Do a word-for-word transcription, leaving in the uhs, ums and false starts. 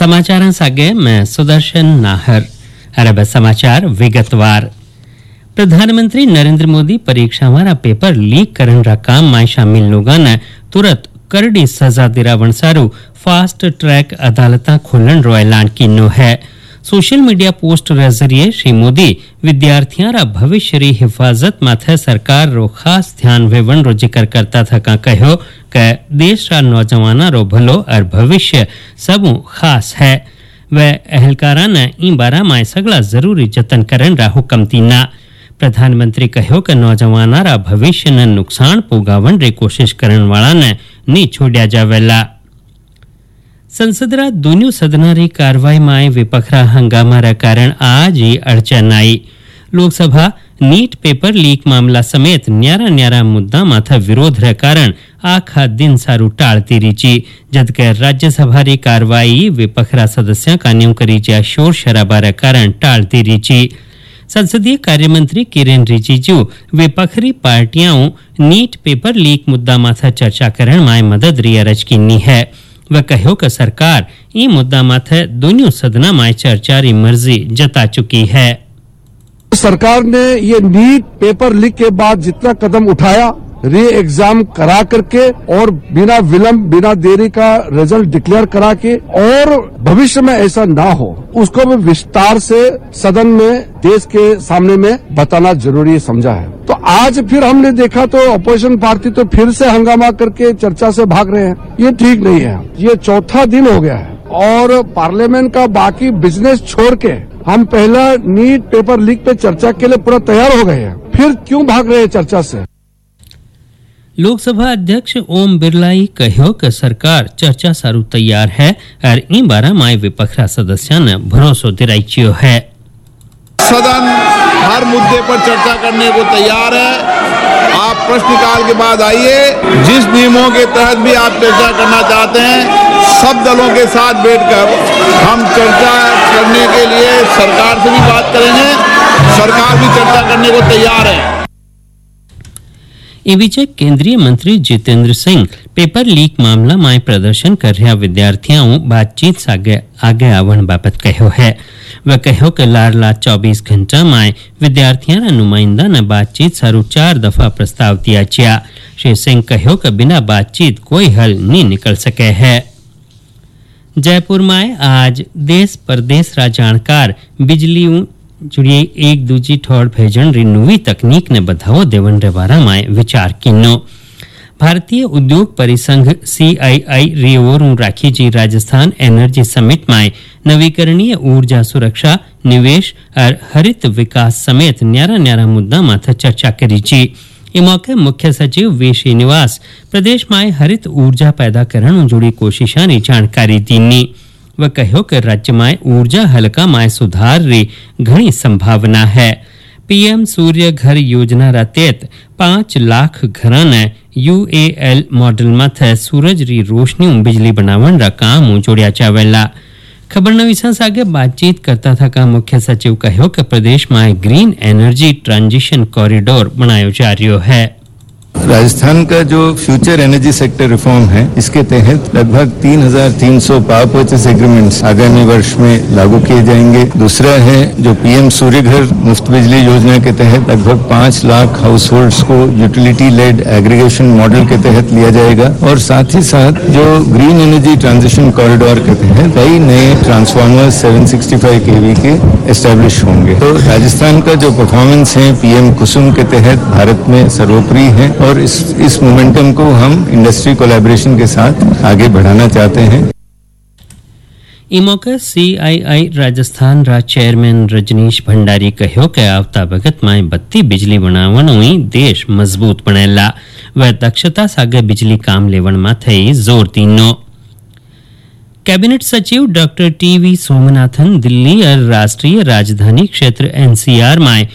समाचार सागे मैं सुदर्शन नाहर। अरब समाचार विगतवार। प्रधानमंत्री नरेंद्र मोदी परीक्षा वाला पेपर लीक करन रा काम में शामिल लोगों ने तुरंत करड़ी सजा दिरावण सारू फास्ट ट्रैक अदालत खोलन रो ऐलान किनो है। सोशल मीडिया पोस्ट रे जरिए श्री मोदी विद्यार्थियों रा भविष्य री हिफाजत माथे सरकार रो खास ध्यान वेवन रो जिक्र करता था का कहो कि देश रा नौजवाना रो भलो और भविष्य सबू खास है। वह अहलकारा ने इन बारा में सगला जरूरी जतन करन रा हुक्म दीना। प्रधानमंत्री कहो कि नौजवाना रा भविष्य ने नुकसान पोगावन रे कोशिश करन वाला ने नी छोड़िया जावेला। संसद रा दोनों सदना री कार्रवाई में विपक्षरा हंगामा रा कारण आज ही अड़चन आई। लोकसभा नीट पेपर लीक मामला समेत न्यारा न्यारा मुद्दा माथा विरोध रे कारण आखा दिन सारू टाळती रीची, जबकि राज्यसभा री कार्रवाई विपक्षरा सदस्यों कान्यों करी ज्या शोर शराबा रे कारण टाळती रीची। संसदीय कार्यमंत्री किरेन रिजिजू विपक्षी पार्टियां नीट पेपर लीक मुद्दा माथा चर्चा करने में मदद री अर्ज की है। वह कहो कि सरकार ई मुद्दा माथे दोनों सदना में चर्चा री मर्जी जता चुकी है। सरकार ने ये नीट पेपर लीक के बाद जितना कदम उठाया, री एग्जाम करा करके और बिना विलंब बिना देरी का रिजल्ट डिक्लेयर करा के, और भविष्य में ऐसा ना हो उसको भी विस्तार से सदन में देश के सामने में बताना जरूरी समझा है। तो आज फिर हमने देखा तो अपोजिशन पार्टी तो फिर से हंगामा करके चर्चा से भाग रहे हैं। ये ठीक नहीं है। ये चौथा दिन हो गया है और पार्लियामेंट का बाकी बिजनेस छोड़ के हम पहला नीट पेपर लीक पे चर्चा के लिए पूरा तैयार हो गए हैं, फिर क्यों भाग रहे हैं चर्चा से। लोकसभा अध्यक्ष ओम बिरलाई कहो कि सरकार चर्चा सारू तैयार है और इन बारा में विपक्षरा सदस्यों ने भरोसा दिलाइयो है। सदन हर मुद्दे पर चर्चा करने को तैयार है। आप प्रश्नकाल के बाद आइए, जिस नियमों के तहत भी आप चर्चा करना चाहते हैं सब दलों के साथ बैठकर हम चर्चा करने के लिए सरकार से भी बात करेंगे। सरकार भी चर्चा करने को तैयार है। ए बीच केंद्रीय मंत्री जितेंद्र सिंह पेपर लीक मामला में प्रदर्शन कर रहा विद्यार्थियों बातचीत आगे आगे आवन बाबत कहो है। वह कहो कि लारला चौबीस घंटा में विद्यार्थियों ने नुमाइंदा ने बातचीत सारू चार दफा प्रस्ताव दिया चिया। श्री सिंह कहो कि बिना बातचीत कोई हल नहीं निकल सके है। जयपुर में आज देश परदेश रा जानकार बिजली जुड़िए एक दूजी ठोड़ भेजन री नवी तकनीक ने बधाओ देवन रे बारा में विचार किन्नो। भारतीय उद्योग परिसंघ सी आई आई री ओरू राखी जी राजस्थान एनर्जी समिट में नवीकरणीय ऊर्जा सुरक्षा, निवेश और हरित विकास समेत न्यारा न्यारा मुद्दा माथा चर्चा करी जी। इस मौके मुख्य सचिव वी श्रीनिवास प्रदेश में हरित ऊर्जा पैदा करने जुड़ी कोशिशों की जानकारी दीनी। वह कहो कि राज्य में ऊर्जा हल्का में सुधार री घनी संभावना है। पीएम सूर्य घर योजना रा तहत पांच लाख घरां ने यूएएल मॉडल माथे सूरज री रोशनी बिजली बनावन रा काम जोड़िया चावेला। खबर नवीसा आगे बातचीत करता था का मुख्य सचिव कहो कि प्रदेश में ग्रीन एनर्जी ट्रांजिशन कॉरिडोर बनायो जा रहा है। राजस्थान का जो फ्यूचर एनर्जी सेक्टर रिफॉर्म है, इसके तहत लगभग तीन हजार तीन सौ पावर परचेस एग्रीमेंट्स आगामी वर्ष में लागू किए जाएंगे। दूसरा है जो पीएम सूर्य घर मुफ्त बिजली योजना के तहत लगभग पांच लाख हाउस होल्ड्स को यूटिलिटी लेड एग्रीगेशन मॉडल के तहत लिया जाएगा। और साथ ही साथ जो ग्रीन एनर्जी ट्रांजिशन कॉरिडोर के तहत कई नए transformer seven sixty five KV के एस्टेब्लिश होंगे। तो राजस्थान का जो परफॉर्मेंस है पीएम कुसुम के तहत भारत में सर्वोपरि है और इस इस मोमेंटम को हम इंडस्ट्री कोलैबोरेशन के साथ आगे बढ़ाना चाहते हैं। इस मौके सीआईआई राजस्थान रा चेयरमैन रजनीश भंडारी कहो कि आवता भगत में बत्ती बिजली बनावन हुई देश मजबूत बनेला। वह दक्षता सागे बिजली काम लेवन माथे जोर दीनो। कैबिनेट सचिव doctor T V Somanathan Delhi और राष्ट्रीय राजधानी क्षेत्र एनसीआर में